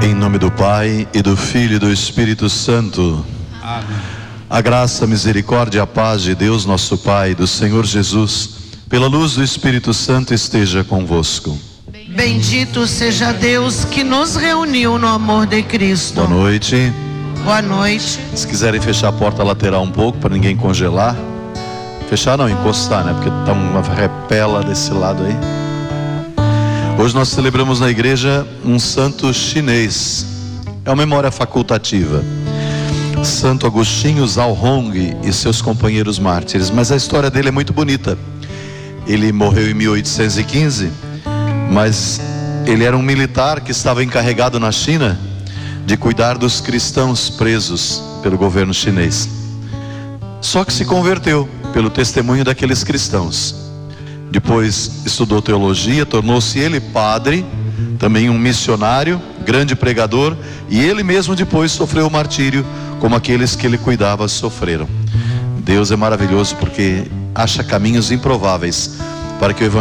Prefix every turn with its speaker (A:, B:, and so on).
A: Em nome do Pai, e do Filho e do Espírito Santo.
B: Amém.
A: A graça, a misericórdia e a paz de Deus nosso Pai, do Senhor Jesus, pela luz do Espírito Santo, esteja convosco.
C: Bendito seja Deus que nos reuniu no amor de Cristo.
A: Boa noite.
C: Boa noite.
A: Se quiserem fechar a porta lateral um pouco, para ninguém congelar. Fechar não, encostar, né? Porque tá uma repela desse lado aí. Hoje nós celebramos na igreja um santo chinês. É uma memória facultativa. Santo Agostinho Zhaohong e seus companheiros mártires. Mas a história dele é muito bonita. Ele morreu em 1815, mas ele era um militar que estava encarregado na China de cuidar dos cristãos presos pelo governo chinês. Só que se converteu pelo testemunho daqueles cristãos. Depois estudou teologia, tornou-se ele padre, também um missionário, grande pregador, e ele mesmo depois sofreu o martírio, como aqueles que ele cuidava sofreram. Deus é maravilhoso porque acha caminhos improváveis para que o evangelho